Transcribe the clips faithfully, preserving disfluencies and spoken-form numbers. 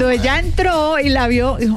cuando ella entró y la vio, dijo,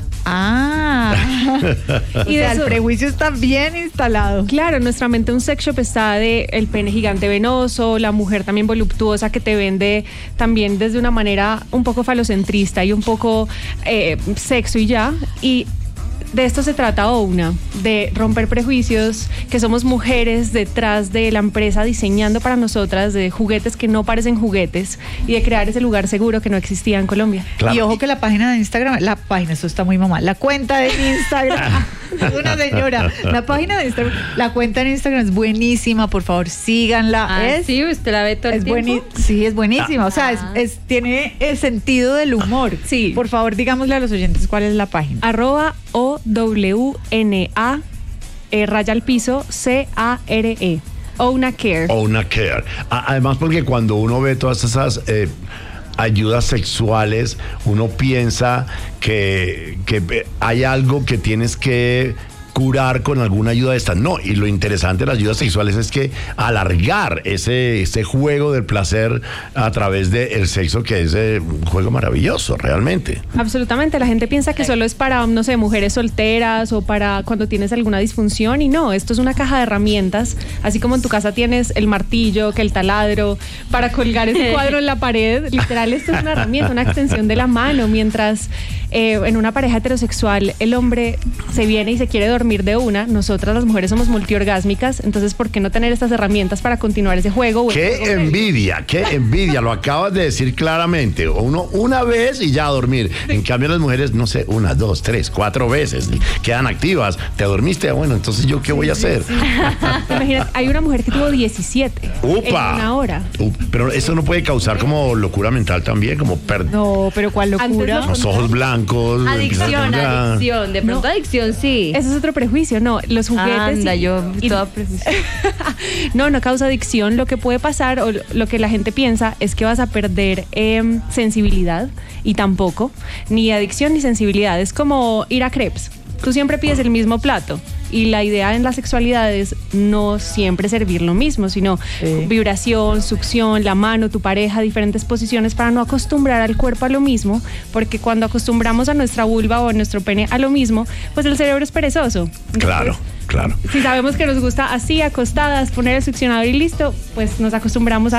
ah, y o sea, el prejuicio está bien instalado. Claro, en nuestra mente un sex shop está de el pene gigante venoso, la mujer también voluptuosa que te vende también desde una manera un poco falocentrista y un poco eh, sexo y ya, y de esto se trata Ouna, de romper prejuicios, que somos mujeres detrás de la empresa diseñando para nosotras de juguetes que no parecen juguetes y de crear ese lugar seguro que no existía en Colombia. Claro. Y ojo que la página de Instagram, la página, eso está muy mamá, la cuenta de Instagram, una señora, la página de Instagram, la cuenta en Instagram es buenísima, por favor síganla. Ah, es, sí, usted la ve todo el es tiempo. bueni- sí, es buenísima, o sea, es, Ah. es, tiene el sentido del humor. Sí. Por favor, digámosle a los oyentes cuál es la página. Arroba O W N A eh, raya al piso C A R E. Ouna Care. Ouna Care. A- Además, porque cuando uno ve todas esas eh, ayudas sexuales, uno piensa que, que eh, hay algo que tienes que curar con alguna ayuda de esta. No, y lo interesante de las ayudas sexuales es que alargar ese, ese juego del placer a través del sexo, que es eh, un juego maravilloso, realmente. Absolutamente, la gente piensa que solo es para, no sé, mujeres solteras o para cuando tienes alguna disfunción y no, esto es una caja de herramientas, así como en tu casa tienes el martillo, que el taladro, para colgar ese cuadro en la pared, literal esto es una herramienta, una extensión de la mano, mientras eh, en una pareja heterosexual el hombre se viene y se quiere dormir de una, nosotras las mujeres somos multiorgásmicas, entonces ¿por qué no tener estas herramientas para continuar ese juego? Qué envidia, qué envidia, lo acabas de decir claramente. Uno una vez y ya a dormir. En cambio las mujeres, no sé, una, dos, tres, cuatro veces, quedan activas. Te dormiste, bueno, entonces ¿yo qué voy a hacer? Imagínate, hay una mujer que tuvo diecisiete ¡Upa! en una hora. Uh, pero eso no puede causar como locura mental también, como per- No, pero cuál locura. Antes los ojos blancos. Adicción, quizás tenga- adicción. De pronto No. adicción, sí. Ese es otro prejuicio, no, los juguetes. Anda, y- yo y- toda prejuicio. no, no causa adicción. Lo que puede pasar o lo que la gente piensa es que vas a perder eh, sensibilidad y tampoco, ni adicción ni sensibilidad. Es como ir a crepes. Tú siempre pides el mismo plato y la idea en la sexualidad es no siempre servir lo mismo, sino Sí. vibración, succión, la mano, tu pareja, diferentes posiciones para no acostumbrar al cuerpo a lo mismo, porque cuando acostumbramos a nuestra vulva o a nuestro pene a lo mismo, pues el cerebro es perezoso. Claro, claro. Si sabemos que nos gusta así, acostadas, poner el succionador y listo, pues nos acostumbramos a